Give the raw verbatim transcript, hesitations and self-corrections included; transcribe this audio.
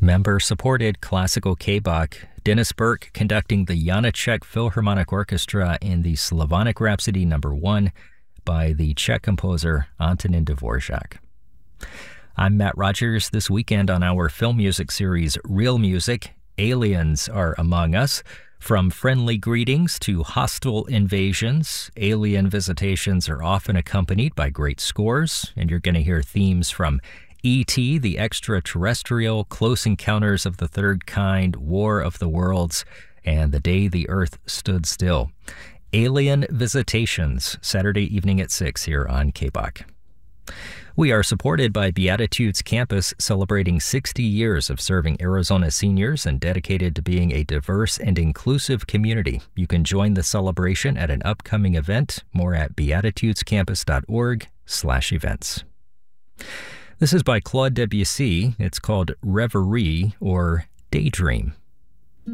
member-supported classical K-Bach, Dennis Burke conducting the Janáček Philharmonic Orchestra in the Slavonic Rhapsody number one by the Czech composer Antonín Dvorak. I'm Matt Rogers. This weekend on our film music series, Real Music, aliens are among us. From friendly greetings to hostile invasions, alien visitations are often accompanied by great scores, and you're going to hear themes from E T, The Extraterrestrial, Close Encounters of the Third Kind, War of the Worlds, and The Day the Earth Stood Still. Alien Visitations, Saturday evening at six here on K-Bach. We are supported by Beatitudes Campus, celebrating sixty years of serving Arizona seniors and dedicated to being a diverse and inclusive community. You can join the celebration at an upcoming event. More at beatitudescampus.org slash events. This is by Claude Debussy. It's called Reverie or Daydream.